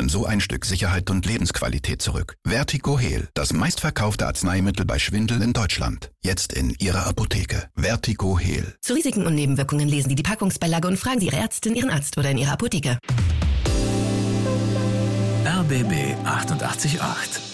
bekommen so ein Stück Sicherheit und Lebensqualität zurück. Vertigo-Heal, das meistverkaufte Arzneimittel bei Schwindel in Deutschland. Jetzt in Ihrer Apotheke. Vertigo-Heal. Zu Risiken und Nebenwirkungen lesen Sie die Packungsbeilage und fragen Sie Ihre Ärztin, Ihren Arzt oder in Ihrer Apotheke. RBB 88.8